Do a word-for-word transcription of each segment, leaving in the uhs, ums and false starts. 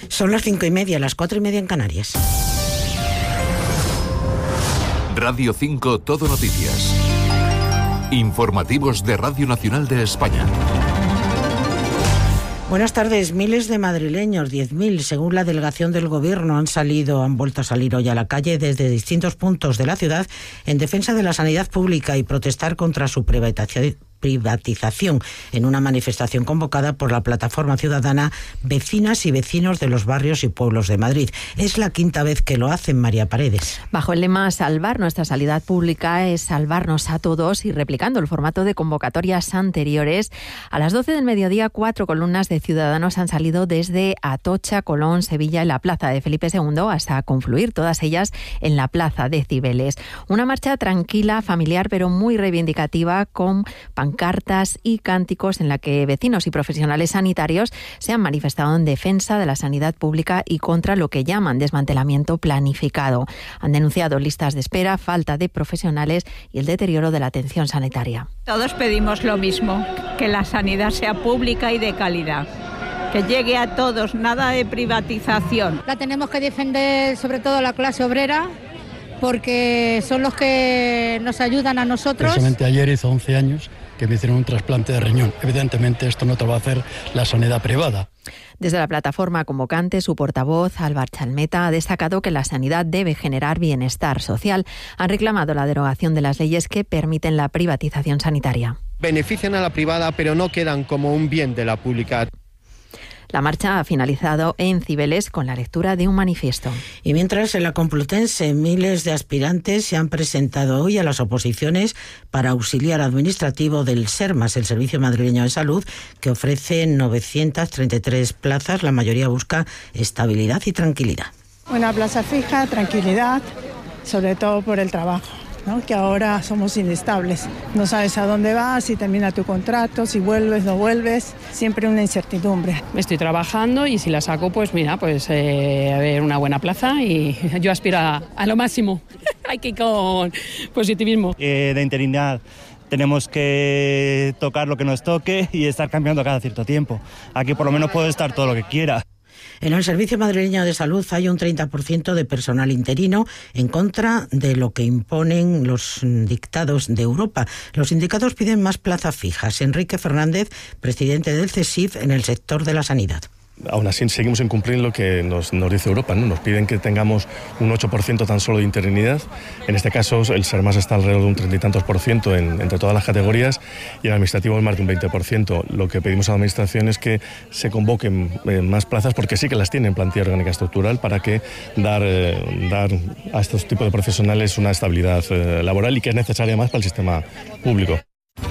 Son las cinco y media, las cuatro y media en Canarias. Radio cinco Todo Noticias. Informativos de Radio Nacional de España. Buenas tardes. Miles de madrileños, diez mil, según la delegación del Gobierno, han salido, han vuelto a salir hoy a la calle desde distintos puntos de la ciudad en defensa de la sanidad pública y protestar contra su privatización. privatización en una manifestación convocada por la plataforma ciudadana Vecinas y Vecinos de los Barrios y Pueblos de Madrid. Es la quinta vez que lo hacen, María Paredes. Bajo el lema Salvar nuestra sanidad pública es salvarnos a todos, y replicando el formato de convocatorias anteriores, a las doce del mediodía cuatro columnas de ciudadanos han salido desde Atocha, Colón, Sevilla y la Plaza de Felipe segundo hasta confluir todas ellas en la Plaza de Cibeles. Una marcha tranquila, familiar, pero muy reivindicativa, con pancartas y cánticos en la que vecinos y profesionales sanitarios se han manifestado en defensa de la sanidad pública y contra lo que llaman desmantelamiento planificado. Han denunciado listas de espera, falta de profesionales y el deterioro de la atención sanitaria. Todos pedimos lo mismo, que la sanidad sea pública y de calidad, que llegue a todos, nada de privatización. La tenemos que defender, sobre todo la clase obrera, porque son los que nos ayudan a nosotros. Precisamente ayer hizo once años que me hicieron un trasplante de riñón. Evidentemente esto no te lo va a hacer la sanidad privada. Desde la plataforma convocante, su portavoz, Álvaro Chalmeta, ha destacado que la sanidad debe generar bienestar social. Han reclamado la derogación de las leyes que permiten la privatización sanitaria. Benefician a la privada, pero no quedan como un bien de la pública. La marcha ha finalizado en Cibeles con la lectura de un manifiesto. Y mientras, en la Complutense, miles de aspirantes se han presentado hoy a las oposiciones para auxiliar administrativo del SERMAS, el Servicio Madrileño de Salud, que ofrece novecientas treinta y tres plazas. La mayoría busca estabilidad y tranquilidad. Una plaza fija, tranquilidad, sobre todo por el trabajo, ¿no? Que ahora somos inestables. No sabes a dónde vas, si termina tu contrato, si vuelves, no vuelves. Siempre una incertidumbre. Estoy trabajando y si la saco, pues mira, pues eh, a ver, una buena plaza, y yo aspiro a, a lo máximo. Hay que ir con positivismo. Eh, de interinidad tenemos que tocar lo que nos toque y estar cambiando cada cierto tiempo. Aquí por lo menos puedo estar todo lo que quiera. En el Servicio Madrileño de Salud hay un treinta por ciento de personal interino, en contra de lo que imponen los dictados de Europa. Los sindicatos piden más plazas fijas. Enrique Fernández, presidente del CESIF en el sector de la sanidad. Aún así seguimos incumpliendo lo que nos, nos dice Europa, ¿no? Nos piden que tengamos un ocho por ciento tan solo de interinidad. En este caso el SERMAS está alrededor de un treinta y tantos por ciento en, entre todas las categorías, y el administrativo es más de un veinte por ciento. Lo que pedimos a la administración es que se convoquen eh, más plazas, porque sí que las tienen en plantilla orgánica estructural, para que dar, eh, dar a estos tipos de profesionales una estabilidad eh, laboral, y que es necesaria más para el sistema público.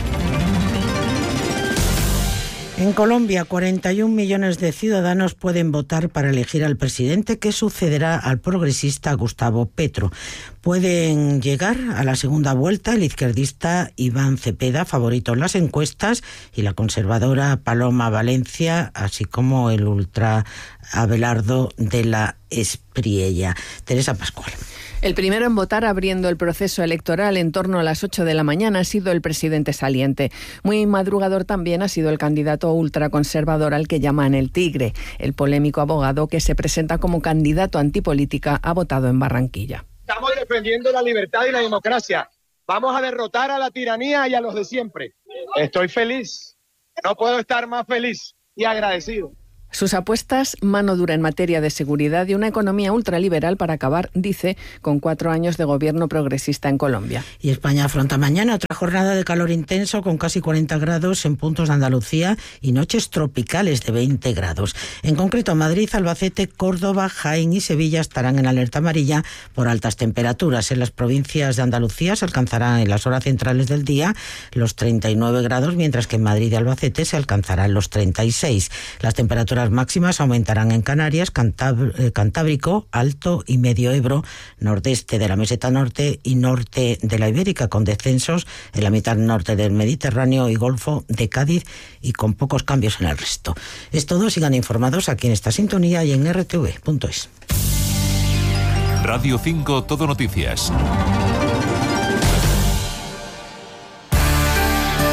En Colombia, cuarenta y un millones de ciudadanos pueden votar para elegir al presidente que sucederá al progresista Gustavo Petro. Pueden llegar a la segunda vuelta el izquierdista Iván Cepeda, favorito en las encuestas, y la conservadora Paloma Valencia, así como el ultra Abelardo de la Espriella. Teresa Pascual. El primero en votar abriendo el proceso electoral en torno a las ocho de la mañana ha sido el presidente saliente. Muy madrugador también ha sido el candidato ultraconservador al que llaman el Tigre. El polémico abogado que se presenta como candidato antipolítica ha votado en Barranquilla. Estamos defendiendo la libertad y la democracia. Vamos a derrotar a la tiranía y a los de siempre. Estoy feliz. No puedo estar más feliz y agradecido. Sus apuestas, mano dura en materia de seguridad y una economía ultraliberal para acabar, dice, con cuatro años de gobierno progresista en Colombia. Y España afronta mañana otra jornada de calor intenso con casi cuarenta grados en puntos de Andalucía y noches tropicales de veinte grados. En concreto, Madrid, Albacete, Córdoba, Jaén y Sevilla estarán en alerta amarilla por altas temperaturas. En las provincias de Andalucía se alcanzarán en las horas centrales del día los treinta y nueve grados, mientras que en Madrid y Albacete se alcanzarán los treinta y seis. Las temperaturas máximas aumentarán en Canarias, Cantab- Cantábrico, Alto y Medio Ebro, nordeste de la meseta norte y norte de la Ibérica, con descensos en la mitad norte del Mediterráneo y Golfo de Cádiz, y con pocos cambios en el resto. Es todo, sigan informados aquí en esta sintonía y en erre te ve punto es. Radio cinco Todo Noticias.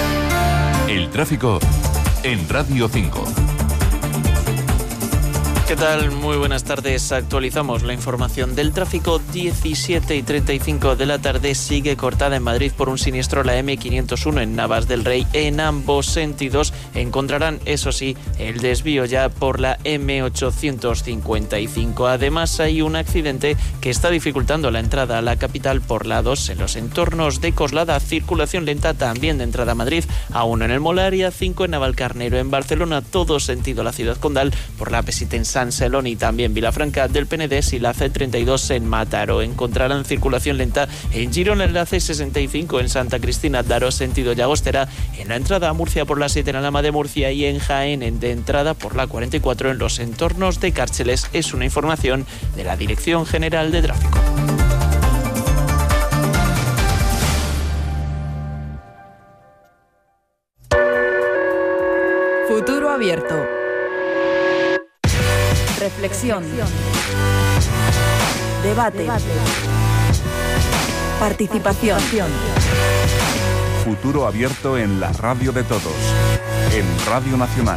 El tráfico en Radio cinco. ¿Qué ¿Qué tal? Muy buenas tardes. Actualizamos la información del tráfico. diecisiete y treinta y cinco de la tarde sigue cortada en Madrid por un siniestro la eme quinientos uno en Navas del Rey. En ambos sentidos encontrarán, eso sí, el desvío ya por la eme ochocientos cincuenta y cinco. Además, hay un accidente que está dificultando la entrada a la capital por la dos en los entornos de Coslada. Circulación lenta también de entrada a Madrid, a uno en el Molar y a cinco en Navalcarnero. En Barcelona, todo sentido a la ciudad condal por la A P siete en San Celoni y también Vilafranca del Penedès y la ce treinta y dos en Mataró. Encontrarán circulación lenta en Girona en la ce sesenta y cinco en Santa Cristina Daró sentido Llagostera, en la entrada a Murcia por la siete en Alhama de Murcia y en Jaén en de entrada por la cuarenta y cuatro en los entornos de Cárceles. Es una información de la Dirección General de Tráfico. Futuro abierto. Reflexión. Debate. Debate. Participación. Futuro abierto en la radio de todos. En Radio Nacional.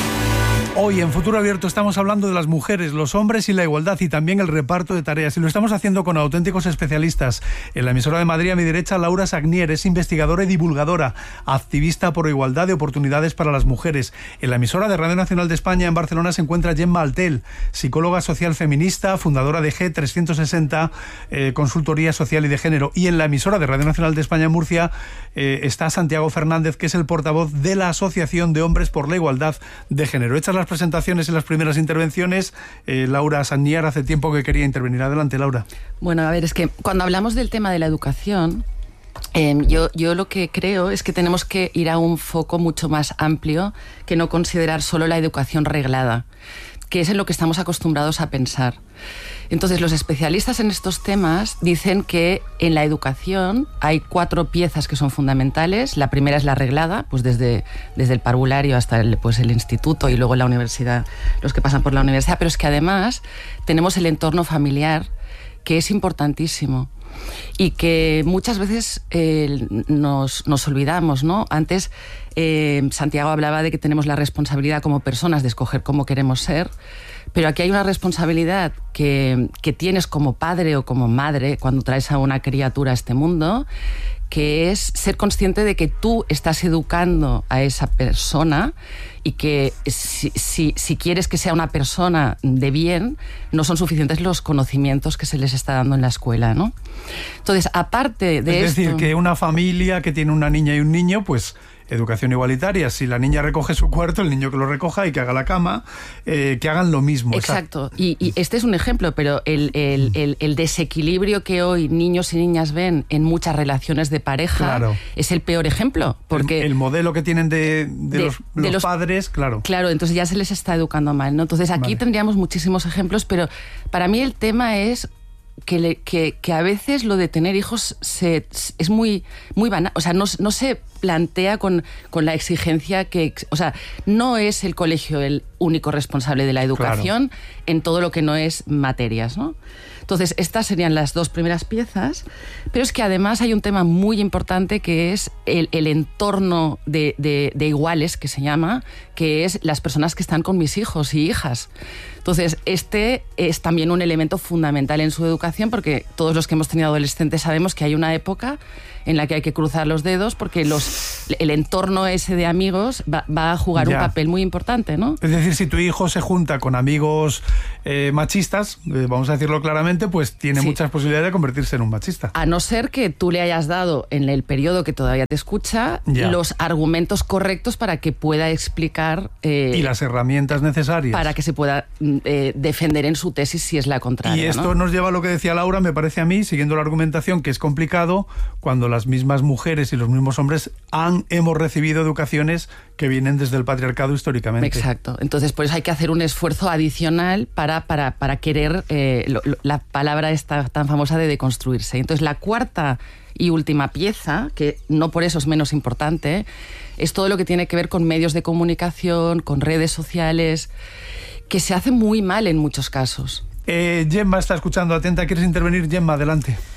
Hoy en Futuro Abierto estamos hablando de las mujeres, los hombres y la igualdad y también el reparto de tareas. Y lo estamos haciendo con auténticos especialistas. En la emisora de Madrid, a mi derecha, Laura Sagnier, es investigadora y divulgadora, activista por igualdad de oportunidades para las mujeres. En la emisora de Radio Nacional de España, en Barcelona, se encuentra Gemma Altel, psicóloga social feminista, fundadora de G trescientos sesenta, eh, consultoría social y de género. Y en la emisora de Radio Nacional de España, en Murcia, eh, está Santiago Fernández, que es el portavoz de la Asociación de Hombres por la Igualdad de Género. Hechas las presentaciones y las primeras intervenciones, eh, Laura Sagnier hace tiempo que quería intervenir. Adelante, Laura. Bueno, a ver, es que cuando hablamos del tema de la educación, eh, yo, yo lo que creo es que tenemos que ir a un foco mucho más amplio que no considerar solo la educación reglada, que es en lo que estamos acostumbrados a pensar. Entonces, los especialistas en estos temas dicen que en la educación hay cuatro piezas que son fundamentales. La primera es la reglada, pues desde, desde el parvulario hasta el, pues el instituto y luego la universidad, los que pasan por la universidad, pero es que además tenemos el entorno familiar, que es importantísimo y que muchas veces eh, nos, nos olvidamos, ¿no? Antes eh, Santiago hablaba de que tenemos la responsabilidad como personas de escoger cómo queremos ser, pero aquí hay una responsabilidad que, que tienes como padre o como madre cuando traes a una criatura a este mundo, que es ser consciente de que tú estás educando a esa persona y que si, si, si quieres que sea una persona de bien, no son suficientes los conocimientos que se les está dando en la escuela, ¿no? Entonces, aparte de es esto... decir, que una familia que tiene una niña y un niño, pues... educación igualitaria. Si la niña recoge su cuarto, el niño que lo recoja y que haga la cama, eh, que hagan lo mismo. Exacto. Y, y este es un ejemplo, pero el, el, el, el desequilibrio que hoy niños y niñas ven en muchas relaciones de pareja, claro, es el peor ejemplo. Porque el, el modelo que tienen de, de, de, los, de los, los padres, claro. Claro, entonces ya se les está educando mal, ¿no? Entonces aquí vale. tendríamos muchísimos ejemplos, pero para mí el tema es... Que, le, que, que a veces lo de tener hijos se, es muy, muy banal, o sea, no, no se plantea con, con la exigencia que... O sea, no es el colegio el único responsable de la educación, claro, en todo lo que no es materias, ¿no? Entonces, estas serían las dos primeras piezas, pero es que además hay un tema muy importante que es el, el entorno de, de, de iguales, que se llama, que es las personas que están con mis hijos y hijas. Entonces, este es también un elemento fundamental en su educación, porque todos los que hemos tenido adolescentes sabemos que hay una época en la que hay que cruzar los dedos porque los, el entorno ese de amigos va, va a jugar ya. un papel muy importante, ¿no? Es decir, si tu hijo se junta con amigos eh, machistas, eh, vamos a decirlo claramente, pues tiene sí. muchas posibilidades de convertirse en un machista. A no ser que tú le hayas dado en el periodo que todavía te escucha ya. los argumentos correctos para que pueda explicar... Eh, y las herramientas necesarias. Para que se pueda eh, defender en su tesis si es la contraria. Y esto ¿no? nos lleva a lo que decía Laura, me parece a mí, siguiendo la argumentación, que es complicado cuando las mismas mujeres y los mismos hombres han, hemos recibido educaciones que vienen desde el patriarcado históricamente. Exacto. Entonces, por eso hay que hacer un esfuerzo adicional para, para, para querer eh, lo, lo, la palabra esta tan famosa de deconstruirse. Entonces, la cuarta y última pieza, que no por eso es menos importante, es todo lo que tiene que ver con medios de comunicación, con redes sociales, que se hace muy mal en muchos casos. Eh, Gemma está escuchando atenta. ¿Quieres intervenir, Gemma? Adelante.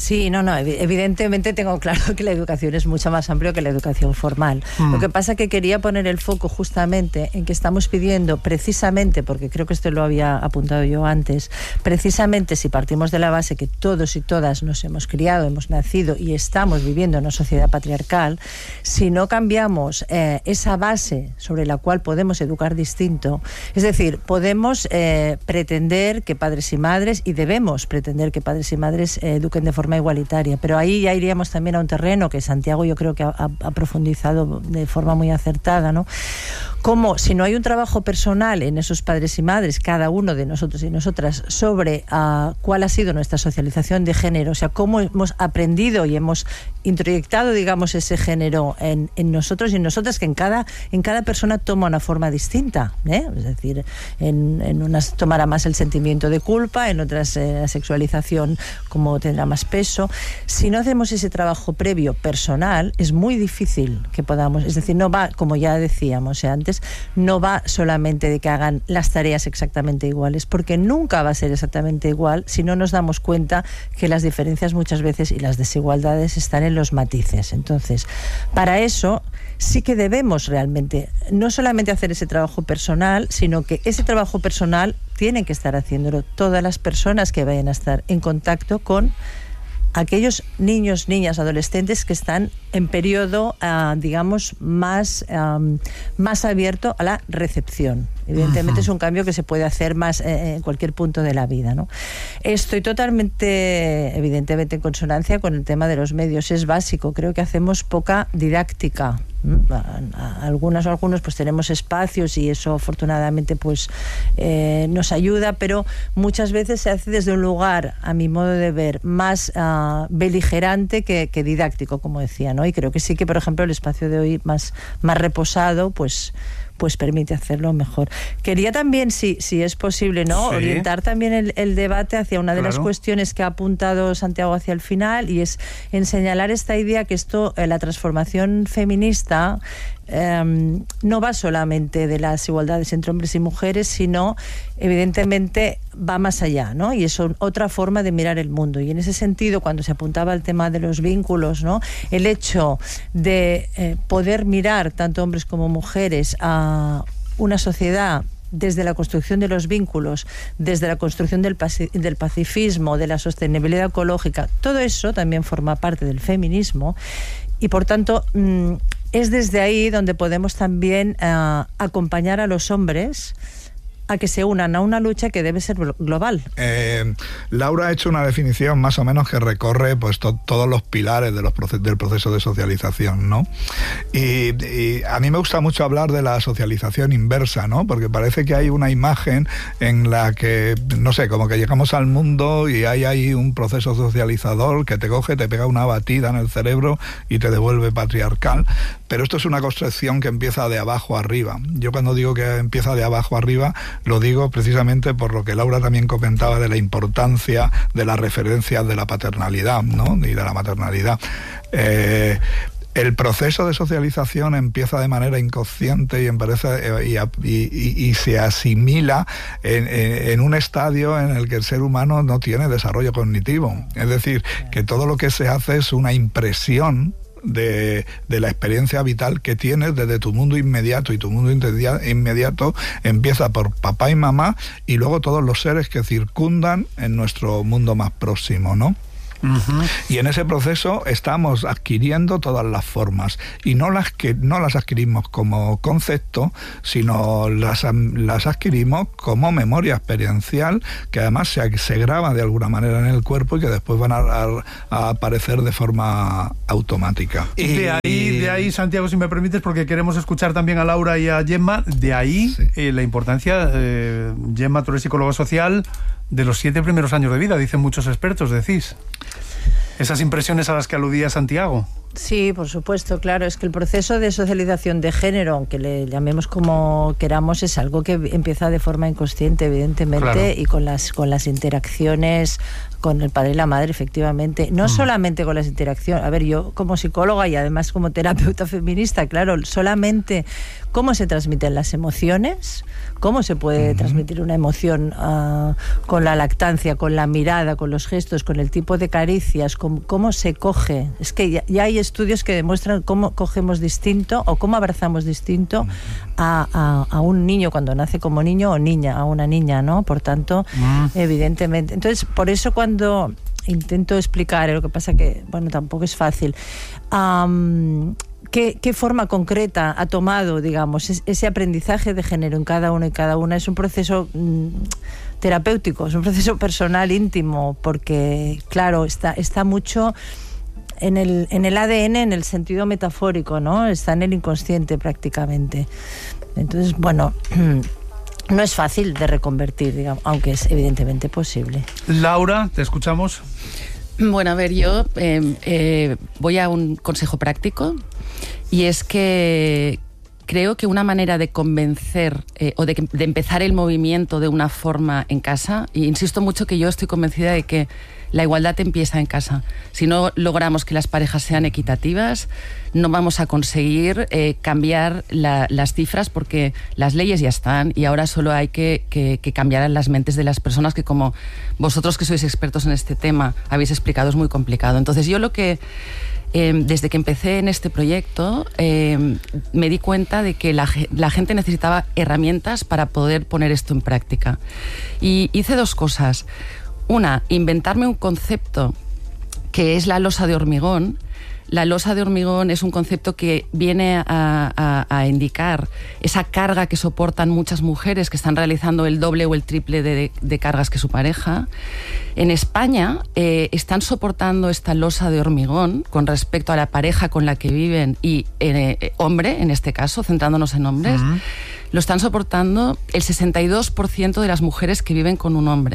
Sí, no, no, evidentemente tengo claro que la educación es mucho más amplia que la educación formal. Mm. Lo que pasa es que quería poner el foco justamente en que estamos pidiendo precisamente, porque creo que esto lo había apuntado yo antes, precisamente si partimos de la base que todos y todas nos hemos criado, hemos nacido y estamos viviendo en una sociedad patriarcal, si no cambiamos eh, esa base sobre la cual podemos educar distinto, es decir, podemos eh, pretender que padres y madres, y debemos pretender que padres y madres eh, eduquen de forma igualitaria, pero ahí ya iríamos también a un terreno que Santiago yo creo que ha, ha profundizado de forma muy acertada, ¿no? Como si no hay un trabajo personal en esos padres y madres, cada uno de nosotros y nosotras, sobre uh, cuál ha sido nuestra socialización de género, o sea, cómo hemos aprendido y hemos introyectado, digamos, ese género en, en nosotros y en nosotras, que en cada, en cada persona toma una forma distinta, ¿eh? Es decir, en, en unas tomará más el sentimiento de culpa, en otras eh, la sexualización como tendrá más peso. Si no hacemos ese trabajo previo personal, es muy difícil que podamos, es decir, no va, como ya decíamos antes, no va solamente de que hagan las tareas exactamente iguales, porque nunca va a ser exactamente igual si no nos damos cuenta que las diferencias muchas veces y las desigualdades están en los matices. Entonces, para eso sí que debemos realmente no solamente hacer ese trabajo personal, sino que ese trabajo personal tienen que estar haciéndolo todas las personas que vayan a estar en contacto con aquellos niños, niñas, adolescentes que están en periodo, uh, digamos, más, um, más abierto a la recepción. Evidentemente uh-huh. es un cambio que se puede hacer más eh, en cualquier punto de la vida, ¿no? Estoy totalmente, evidentemente, en consonancia con el tema de los medios. Es básico. Creo que hacemos poca didáctica. Algunas o algunos pues tenemos espacios y eso afortunadamente pues eh, nos ayuda, pero muchas veces se hace desde un lugar, a mi modo de ver, más uh, beligerante que, que didáctico, como decía, ¿no? Y creo que sí que, por ejemplo, el espacio de hoy más, más reposado pues pues permite hacerlo mejor. Quería también, si, si es posible, ¿no? Sí. Orientar también el, el debate hacia una de claro. las cuestiones que ha apuntado Santiago hacia el final, y es en señalar esta idea que esto, eh, la transformación feminista, eh, no va solamente de las igualdades entre hombres y mujeres, sino evidentemente va más allá, ¿no? Y es otra forma de mirar el mundo. Y en ese sentido, cuando se apuntaba al tema de los vínculos, ¿no? El hecho de eh, poder mirar tanto hombres como mujeres a una sociedad desde la construcción de los vínculos, desde la construcción del, del pacifismo, de la sostenibilidad ecológica, todo eso también forma parte del feminismo, y por tanto mmm, es desde ahí donde podemos también uh, acompañar a los hombres a que se unan a una lucha que debe ser global. Eh, Laura ha hecho una definición más o menos que recorre pues to todos los pilares de los proces del proceso de socialización, ¿no? Y, y a mí me gusta mucho hablar de la socialización inversa, ¿no? Porque parece que hay una imagen en la que, no sé, como que llegamos al mundo y hay ahí un proceso socializador que te coge, te pega una batida en el cerebro y te devuelve patriarcal. Pero esto es una construcción que empieza de abajo arriba. Yo cuando digo que empieza de abajo arriba, lo digo precisamente por lo que Laura también comentaba de la importancia de las referencias de la paternalidad, ¿no? Y de la maternalidad. Eh, el proceso de socialización empieza de manera inconsciente y, empieza, y, y, y se asimila en, en, en un estadio en el que el ser humano no tiene desarrollo cognitivo. Es decir, que todo lo que se hace es una impresión De, de la experiencia vital que tienes desde tu mundo inmediato, y tu mundo inmediato empieza por papá y mamá y luego todos los seres que circundan en nuestro mundo más próximo, ¿no? Uh-huh. Y en ese proceso estamos adquiriendo todas las formas, y no las que no las adquirimos como concepto, sino las, las adquirimos como memoria experiencial, que además se, se graba de alguna manera en el cuerpo y que después van a, a, a aparecer de forma automática. Y de ahí, de ahí, Santiago, si me permites, porque queremos escuchar también a Laura y a Gemma, de ahí sí. eh, la importancia, eh, Gemma, tú eres psicóloga social, de los siete primeros años de vida, dicen muchos expertos, decís. Esas impresiones a las que aludía Santiago. Sí, por supuesto, claro. Es que el proceso de socialización de género, aunque le llamemos como queramos, es algo que empieza de forma inconsciente, evidentemente, claro. y con las, con las interacciones con el padre y la madre, efectivamente. No mm. solamente con las interacciones. A ver, yo como psicóloga y además como terapeuta feminista, claro, solamente cómo se transmiten las emociones, cómo se puede mm. transmitir una emoción uh, con la lactancia, con la mirada, con los gestos, con el tipo de caricias, con cómo se coge. Es que ya, ya hay estudios que demuestran cómo cogemos distinto o cómo abrazamos distinto a, a, a un niño cuando nace como niño o niña, a una niña, ¿no? Por tanto, mm. evidentemente. Entonces, por eso cuando Cuando intento explicar, lo que pasa que, bueno, tampoco es fácil, um, ¿qué, qué forma concreta ha tomado, digamos, es, ese aprendizaje de género en cada uno y cada una? Es un proceso mm, terapéutico, es un proceso personal, íntimo, porque, claro, está, está mucho en el, en el A D N, en el sentido metafórico, ¿no? Está en el inconsciente prácticamente. Entonces, bueno... No es fácil de reconvertir, digamos, aunque es evidentemente posible. Laura, te escuchamos. Bueno, a ver, yo eh, eh, voy a un consejo práctico y es que creo que una manera de convencer eh, o de, de empezar el movimiento de una forma en casa, y insisto mucho que yo estoy convencida de que la igualdad empieza en casa. Si no logramos que las parejas sean equitativas, no vamos a conseguir eh, cambiar la, las cifras, porque las leyes ya están y ahora solo hay que, que, que cambiar las mentes de las personas, que como vosotros que sois expertos en este tema habéis explicado, es muy complicado. Entonces yo lo que, eh, desde que empecé en este proyecto, eh, me di cuenta de que la, la gente necesitaba herramientas para poder poner esto en práctica. Y hice dos cosas. Una, inventarme un concepto que es la losa de hormigón. La losa de hormigón es un concepto que viene a, a, a indicar esa carga que soportan muchas mujeres que están realizando el doble o el triple de, de cargas que su pareja. En España eh, están soportando esta losa de hormigón con respecto a la pareja con la que viven y eh, hombre, en este caso, centrándonos en hombres, uh-huh. lo están soportando el sesenta y dos por ciento de las mujeres que viven con un hombre.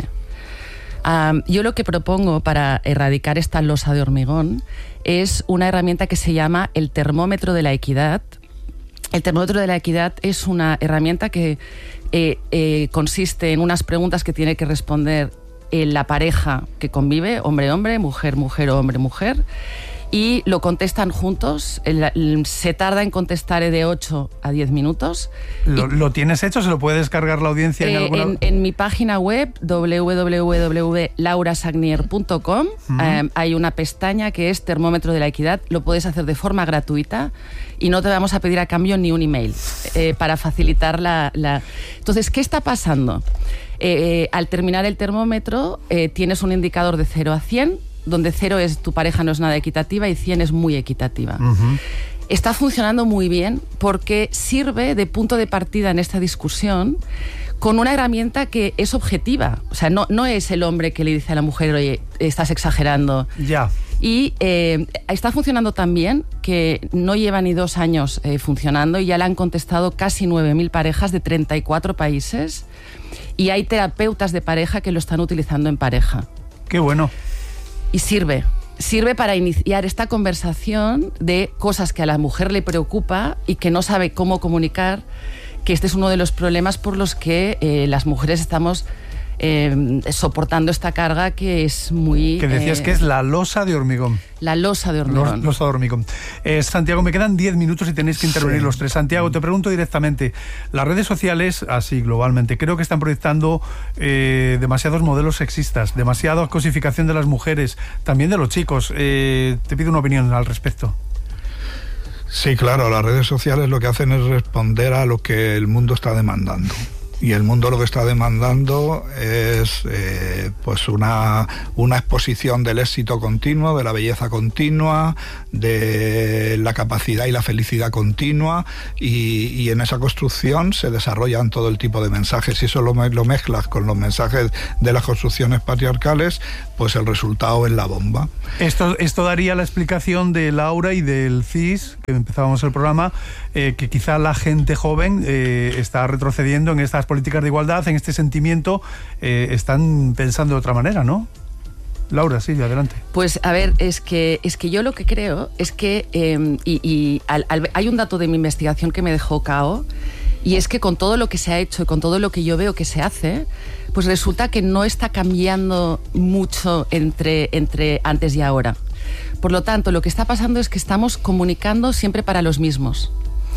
Um, yo lo que propongo para erradicar esta losa de hormigón es una herramienta que se llama el termómetro de la equidad. El termómetro de la equidad es una herramienta que eh, eh, consiste en unas preguntas que tiene que responder eh, la pareja que convive, hombre-hombre, mujer-mujer o hombre-mujer, y lo contestan juntos. El, el, se tarda en contestar de ocho a diez minutos. ¿Lo, ¿Lo tienes hecho? ¿Se lo puede descargar la audiencia? Eh, en, alguna... en, en mi página web, doble u doble u doble u punto laura sagnier punto com, uh-huh. eh, hay una pestaña que es Termómetro de la Equidad. Lo puedes hacer de forma gratuita y no te vamos a pedir a cambio ni un email eh, para facilitar la, la... Entonces, ¿qué está pasando? Eh, al terminar el termómetro, eh, tienes un indicador de cero a cien, donde cero es tu pareja no es nada equitativa y cien es muy equitativa. Uh-huh. Está funcionando muy bien porque sirve de punto de partida en esta discusión con una herramienta que es objetiva. O sea, no, no es el hombre que le dice a la mujer, oye, estás exagerando. Ya. Y eh, está funcionando tan bien que no lleva ni dos años eh, funcionando y ya le han contestado casi nueve mil parejas de treinta y cuatro países y hay terapeutas de pareja que lo están utilizando en pareja. ¡Qué bueno! Y sirve, sirve para iniciar esta conversación de cosas que a la mujer le preocupa y que no sabe cómo comunicar, que este es uno de los problemas por los que eh, las mujeres estamos eh, soportando esta carga que es muy... Que decías eh, que es la losa de hormigón. La losa de hormigón. Losa de hormigón. Eh, Santiago, me quedan diez minutos y tenéis que intervenir sí. los tres. Santiago, te pregunto directamente, las redes sociales, así globalmente, creo que están proyectando eh, demasiados modelos sexistas, demasiada cosificación de las mujeres, también de los chicos. Eh, te pido una opinión al respecto. Sí, claro, las redes sociales lo que hacen es responder a lo que el mundo está demandando. Y el mundo lo que está demandando es eh, pues una, una exposición del éxito continuo, de la belleza continua, de la capacidad y la felicidad continua, y, y en esa construcción se desarrollan todo el tipo de mensajes. Si eso lo, lo mezclas con los mensajes de las construcciones patriarcales, pues el resultado es la bomba. Esto, esto daría la explicación de Laura y del C I S, que empezábamos el programa, eh, que quizá la gente joven eh, está retrocediendo en estas políticas de igualdad, en este sentimiento, eh, están pensando de otra manera, ¿no? Laura, sí, adelante. Pues a ver, es que, es que yo lo que creo es que, eh, y, y al, al, hay un dato de mi investigación que me dejó cao, y es que con todo lo que se ha hecho y con todo lo que yo veo que se hace, pues resulta que no está cambiando mucho entre, entre antes y ahora. Por lo tanto, lo que está pasando es que estamos comunicando siempre para los mismos.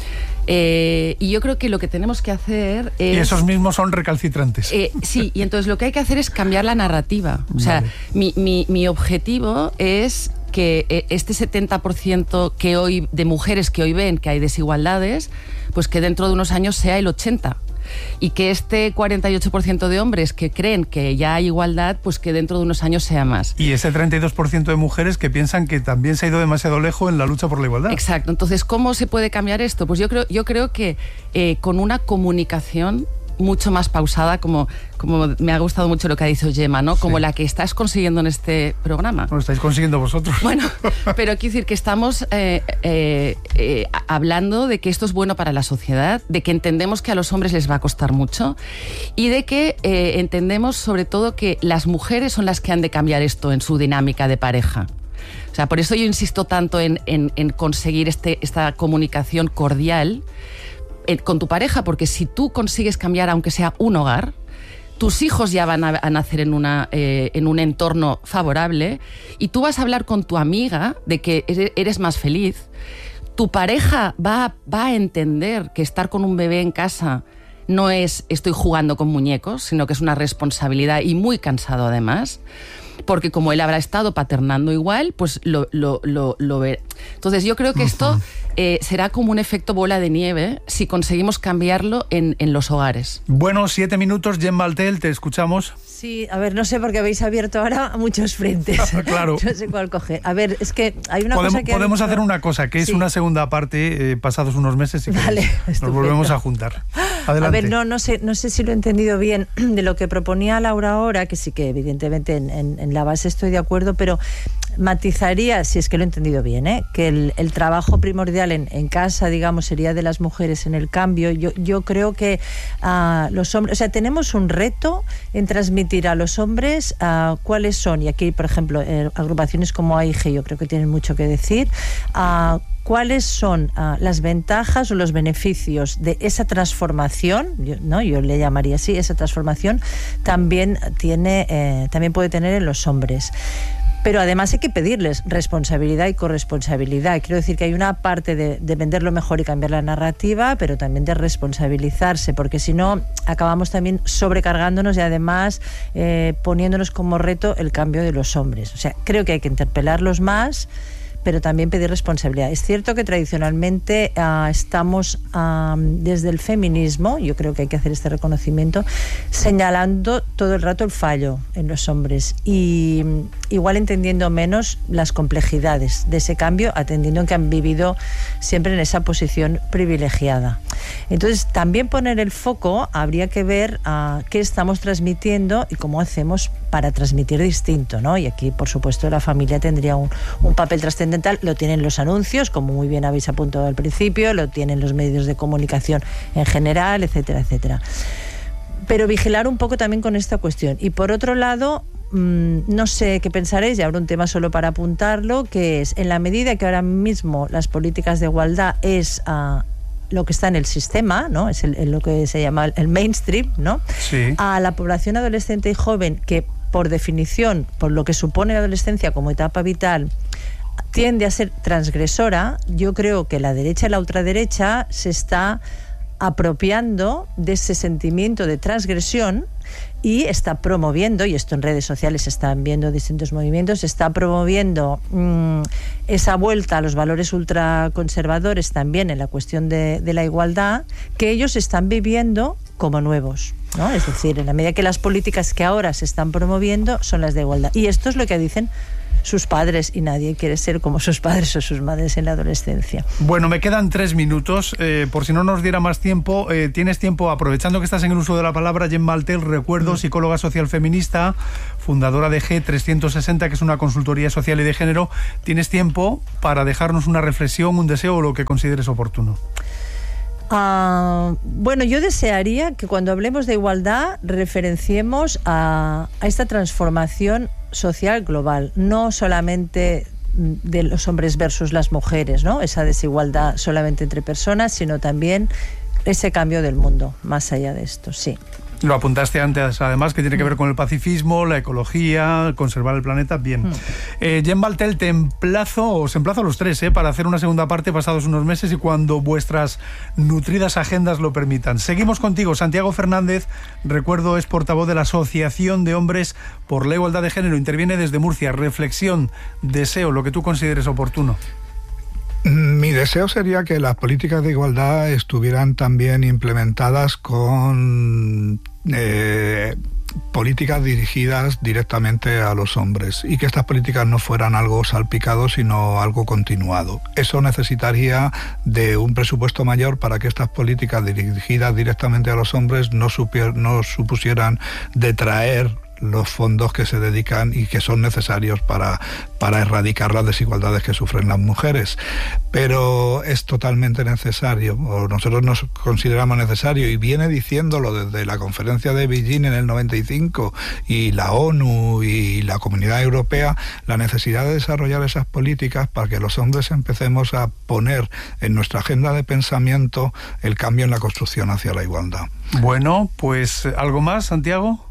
Eh, y yo creo que lo que tenemos que hacer es... Y esos mismos son recalcitrantes. Eh, sí, y entonces lo que hay que hacer es cambiar la narrativa. O sea, vale. mi, mi, mi objetivo es que este setenta por ciento que hoy, de mujeres que hoy ven que hay desigualdades, pues que dentro de unos años sea el ochenta por ciento. Y que este cuarenta y ocho por ciento de hombres que creen que ya hay igualdad, pues que dentro de unos años sea más. Y ese treinta y dos por ciento de mujeres que piensan que también se ha ido demasiado lejos en la lucha por la igualdad. Exacto. Entonces, ¿cómo se puede cambiar esto? Pues yo creo, yo creo que eh, con una comunicación mucho más pausada, como, como me ha gustado mucho lo que ha dicho Gemma, ¿no? Como sí. La que estás consiguiendo en este programa. Lo estáis consiguiendo vosotros. Bueno, pero quiero decir que estamos eh, eh, eh, hablando de que esto es bueno para la sociedad, de que entendemos que a los hombres les va a costar mucho y de que eh, entendemos sobre todo que las mujeres son las que han de cambiar esto en su dinámica de pareja. O sea, por eso yo insisto tanto en, en, en conseguir este, esta comunicación cordial con tu pareja, porque si tú consigues cambiar, aunque sea un hogar, tus hijos ya van a, a nacer en, una, eh, en un entorno favorable y tú vas a hablar con tu amiga de que eres más feliz. Tu pareja va, va a entender que estar con un bebé en casa no es estoy jugando con muñecos, sino que es una responsabilidad y muy cansado además. Porque como él habrá estado paternando igual, pues lo, lo, lo, lo verá. Entonces yo creo que esto eh, será como un efecto bola de nieve si conseguimos cambiarlo en, en los hogares. Bueno, siete minutos, Gemma Altel, te escuchamos. Sí, a ver, no sé, porque habéis abierto ahora muchos frentes. Claro. No sé cuál coger. A ver, es que hay una podemos, cosa que... Podemos dicho... hacer una cosa, que es sí. una segunda parte, eh, pasados unos meses, y vale, nos volvemos a juntar. Adelante. A ver, no, no sé, no sé si lo he entendido bien de lo que proponía Laura ahora, que sí que evidentemente en, en, en la base estoy de acuerdo, pero matizaría, si es que lo he entendido bien, ¿eh? que el, el trabajo primordial en, en casa, digamos, sería de las mujeres en el cambio. Yo, yo creo que uh, los hombres, o sea, tenemos un reto en transmitir a los hombres uh, cuáles son, y aquí, por ejemplo, eh, agrupaciones como A I G yo creo que tienen mucho que decir, uh, cuáles son uh, las ventajas o los beneficios de esa transformación, yo, ¿no? yo le llamaría así, esa transformación también, tiene, eh, también puede tener en los hombres. Pero además hay que pedirles responsabilidad y corresponsabilidad. Quiero decir que hay una parte de, de venderlo mejor y cambiar la narrativa, pero también de responsabilizarse, porque si no acabamos también sobrecargándonos y además eh, poniéndonos como reto el cambio de los hombres. O sea, creo que hay que interpelarlos más, pero también pedir responsabilidad. Es cierto que tradicionalmente uh, estamos uh, desde el feminismo, yo creo que hay que hacer este reconocimiento, señalando todo el rato el fallo en los hombres y igual entendiendo menos las complejidades de ese cambio, atendiendo que han vivido siempre en esa posición privilegiada. Entonces, también poner el foco, habría que ver uh, qué estamos transmitiendo y cómo hacemos para transmitir distinto, ¿no? Y aquí, por supuesto, la familia tendría un, un papel trascendental. Lo tienen los anuncios, como muy bien habéis apuntado al principio, lo tienen los medios de comunicación en general, etcétera, etcétera. Pero vigilar un poco también con esta cuestión. Y por otro lado, mmm, no sé qué pensaréis, y habrá un tema solo para apuntarlo, que es, en la medida que ahora mismo las políticas de igualdad es... Uh, lo que está en el sistema, ¿no? Es el, el, lo que se llama el mainstream, ¿no? Sí. A la población adolescente y joven, que por definición, por lo que supone la adolescencia como etapa vital, tiende a ser transgresora, yo creo que la derecha y la ultraderecha se está apropiando de ese sentimiento de transgresión y está promoviendo, y esto en redes sociales se están viendo distintos movimientos, está promoviendo mmm, esa vuelta a los valores ultraconservadores también en la cuestión de, de la igualdad, que ellos están viviendo como nuevos, ¿no? Es decir, en la medida que las políticas que ahora se están promoviendo son las de igualdad. Y esto es lo que dicen sus padres, y nadie quiere ser como sus padres o sus madres en la adolescencia. Bueno, me quedan tres minutos, eh, por si no nos diera más tiempo, eh, tienes tiempo, aprovechando que estás en el uso de la palabra, Gemma Altel, recuerdo, mm. psicóloga social feminista, fundadora de G trescientos sesenta, que es una consultoría social y de género, tienes tiempo para dejarnos una reflexión, un deseo o lo que consideres oportuno. Uh, bueno, yo desearía que cuando hablemos de igualdad referenciemos a, a esta transformación social global, no solamente de los hombres versus las mujeres, ¿no? Esa desigualdad solamente entre personas, sino también ese cambio del mundo, más allá de esto, sí. Lo apuntaste antes, además, que tiene que ver con el pacifismo, la ecología, conservar el planeta. Bien. Mm. Eh, Jen Baltel, te emplazo, os emplazo a los tres, eh, para hacer una segunda parte pasados unos meses y cuando vuestras nutridas agendas lo permitan. Seguimos contigo. Santiago Fernández, recuerdo, es portavoz de la Asociación de Hombres por la Igualdad de Género. Interviene desde Murcia. Reflexión, deseo, lo que tú consideres oportuno. Mi deseo sería que las políticas de igualdad estuvieran también implementadas con eh, políticas dirigidas directamente a los hombres y que estas políticas no fueran algo salpicado, sino algo continuado. Eso necesitaría de un presupuesto mayor para que estas políticas dirigidas directamente a los hombres no, supier- no supusieran detraer los fondos que se dedican y que son necesarios para, para erradicar las desigualdades que sufren las mujeres. Pero es totalmente necesario, o nosotros nos consideramos necesario, y viene diciéndolo desde la conferencia de Beijing en el noventa y cinco y la ONU y la Comunidad Europea, la necesidad de desarrollar esas políticas para que los hombres empecemos a poner en nuestra agenda de pensamiento el cambio en la construcción hacia la igualdad. Bueno, pues ¿algo más, Santiago?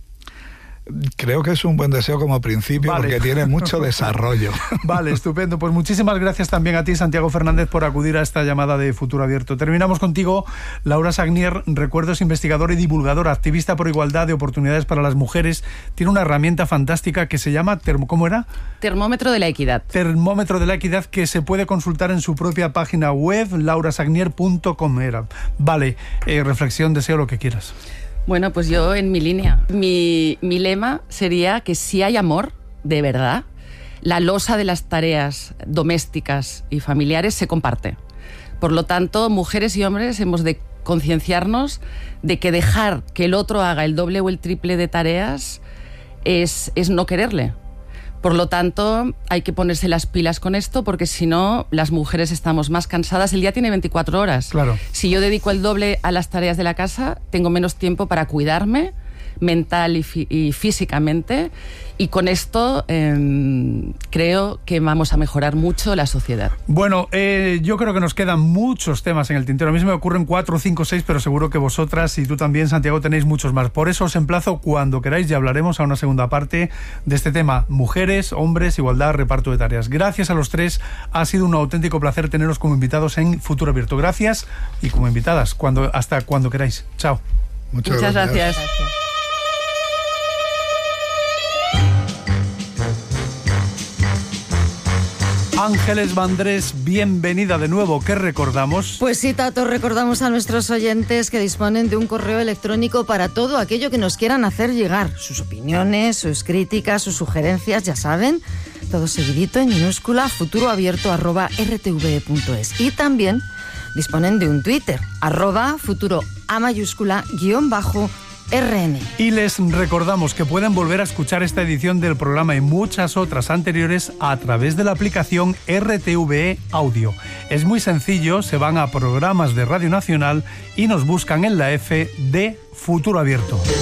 Creo que es un buen deseo como principio, vale, porque tiene mucho desarrollo. Vale, estupendo. Pues muchísimas gracias también a ti, Santiago Fernández, por acudir a esta llamada de Futuro Abierto. Terminamos contigo, Laura Sagnier. Recuerdo, es investigadora y divulgadora, activista por igualdad de oportunidades para las mujeres. Tiene una herramienta fantástica que se llama, termo, ¿cómo era? Termómetro de la Equidad. Termómetro de la Equidad, que se puede consultar en su propia página web, laura sagnier punto com era. Vale, eh, reflexión, deseo, lo que quieras. Bueno, pues yo en mi línea, mi, mi lema sería que si hay amor, de verdad, la losa de las tareas domésticas y familiares se comparte. Por lo tanto, mujeres y hombres hemos de concienciarnos de que dejar que el otro haga el doble o el triple de tareas es, es no quererle. Por lo tanto, hay que ponerse las pilas con esto, porque si no, las mujeres estamos más cansadas. El día tiene veinticuatro horas. Claro. Si yo dedico el doble a las tareas de la casa, tengo menos tiempo para cuidarme mental y, fí- y físicamente, y con esto eh, creo que vamos a mejorar mucho la sociedad. Bueno, eh, yo creo que nos quedan muchos temas en el tintero. A mí se me ocurren cuatro, cinco, seis, pero seguro que vosotras y tú también, Santiago, tenéis muchos más. Por eso os emplazo cuando queráis y hablaremos a una segunda parte de este tema: mujeres, hombres, igualdad, reparto de tareas. Gracias a los tres, ha sido un auténtico placer teneros como invitados en Futuro Abierto. Gracias, y como invitadas, cuando, hasta cuando queráis. Chao. Muchas, Muchas gracias. Gracias. Ángeles Vandrés, bienvenida de nuevo. ¿Qué recordamos? Pues sí, Tato, recordamos a nuestros oyentes que disponen de un correo electrónico para todo aquello que nos quieran hacer llegar. Sus opiniones, sus críticas, sus sugerencias, ya saben, todo seguidito en minúscula, futuroabierto arroba rtv.es. Y también disponen de un Twitter, arroba futuro a mayúscula guión bajo R N. Y les recordamos que pueden volver a escuchar esta edición del programa y muchas otras anteriores a través de la aplicación R T V E Audio. Es muy sencillo, se van a programas de Radio Nacional y nos buscan en la F de Futuro Abierto.